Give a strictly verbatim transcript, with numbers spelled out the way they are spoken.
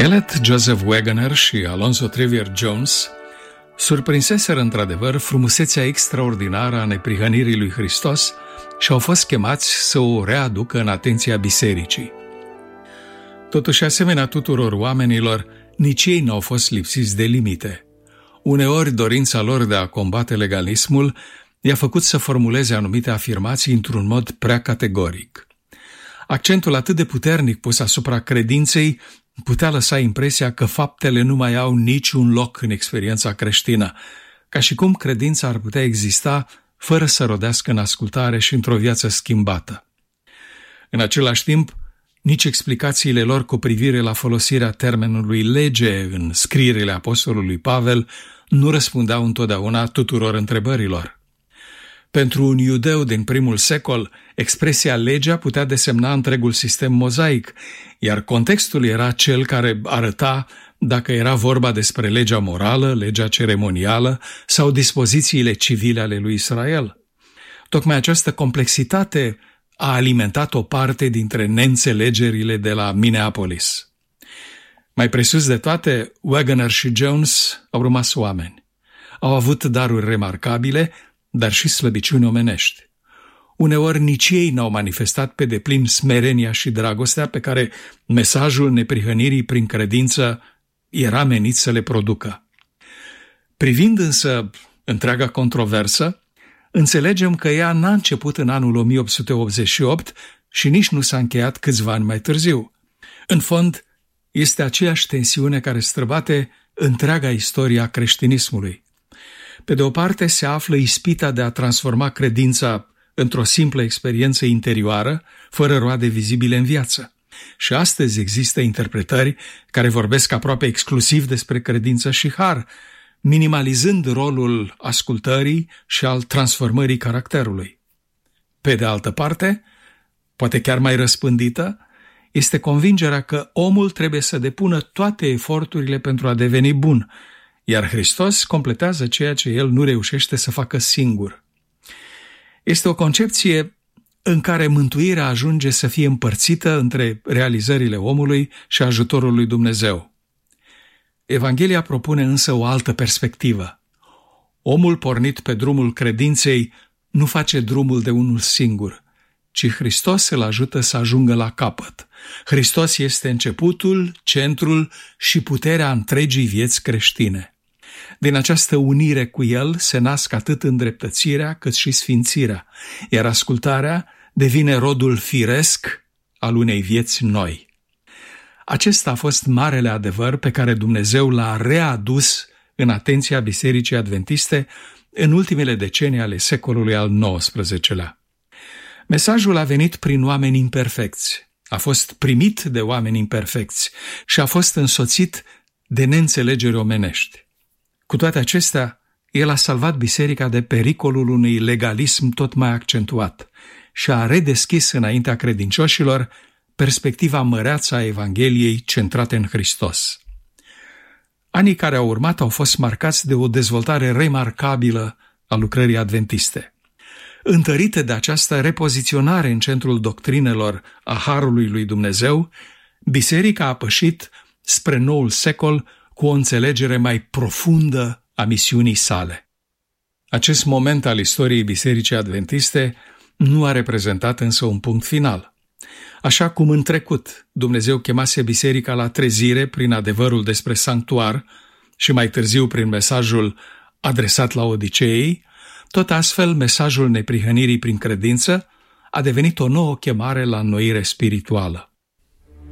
Elliot Joseph Wegener și Alonzo Trevier Jones surprinseseră într-adevăr frumusețea extraordinară a neprihănirii lui Hristos și au fost chemați să o readucă în atenția bisericii. Totuși, asemenea tuturor oamenilor, nici ei n-au fost lipsiți de limite. Uneori, dorința lor de a combate legalismul i-a făcut să formuleze anumite afirmații într-un mod prea categoric. Accentul atât de puternic pus asupra credinței putea lăsa impresia că faptele nu mai au niciun loc în experiența creștină, ca și cum credința ar putea exista fără să rodească în ascultare și într-o viață schimbată. În același timp, nici explicațiile lor cu privire la folosirea termenului lege în scrierile apostolului Pavel nu răspundeau întotdeauna tuturor întrebărilor. Pentru un iudeu din primul secol, expresia legea putea desemna întregul sistem mozaic, iar contextul era cel care arăta dacă era vorba despre legea morală, legea ceremonială sau dispozițiile civile ale lui Israel. Tocmai această complexitate a alimentat o parte dintre neînțelegerile de la Minneapolis. Mai presus de toate, Wegener și Jones au rămas oameni. Au avut daruri remarcabile, dar și slăbiciuni omenești. Uneori nici ei n-au manifestat pe deplin smerenia și dragostea pe care mesajul neprihănirii prin credință era menit să le producă. Privind însă întreaga controversă, înțelegem că ea n-a început în anul o mie opt sute optzeci și opt și nici nu s-a încheiat câțiva ani mai târziu. În fond, este aceeași tensiune care străbate întreaga istorie a creștinismului. Pe de o parte se află ispita de a transforma credința într-o simplă experiență interioară, fără roade vizibile în viață. Și astăzi există interpretări care vorbesc aproape exclusiv despre credință și har, minimalizând rolul ascultării și al transformării caracterului. Pe de altă parte, poate chiar mai răspândită, este convingerea că omul trebuie să depună toate eforturile pentru a deveni bun, iar Hristos completează ceea ce el nu reușește să facă singur. Este o concepție în care mântuirea ajunge să fie împărțită între realizările omului și ajutorul lui Dumnezeu. Evanghelia propune însă o altă perspectivă. Omul pornit pe drumul credinței nu face drumul de unul singur, ci Hristos îl ajută să ajungă la capăt. Hristos este începutul, centrul și puterea întregii vieți creștine. Din această unire cu El se nasc atât îndreptățirea cât și sfințirea, iar ascultarea devine rodul firesc al unei vieți noi. Acesta a fost marele adevăr pe care Dumnezeu l-a readus în atenția Bisericii Adventiste în ultimele decenii ale secolului al nouăsprezecelea. Mesajul a venit prin oameni imperfecți, a fost primit de oameni imperfecți și a fost însoțit de neînțelegeri omenești. Cu toate acestea, el a salvat biserica de pericolul unui legalism tot mai accentuat și a redeschis înaintea credincioșilor perspectiva măreață a Evangheliei centrate în Hristos. Anii care au urmat au fost marcați de o dezvoltare remarcabilă a lucrării adventiste. Întărită de această repoziționare în centrul doctrinelor a Harului lui Dumnezeu, biserica a pășit spre noul secol cu o înțelegere mai profundă a misiunii sale. Acest moment al istoriei Bisericii Adventiste nu a reprezentat însă un punct final. Așa cum în trecut Dumnezeu chemase biserica la trezire prin adevărul despre sanctuar și mai târziu prin mesajul adresat la Odiceei, tot astfel mesajul neprihănirii prin credință a devenit o nouă chemare la înnoire spirituală.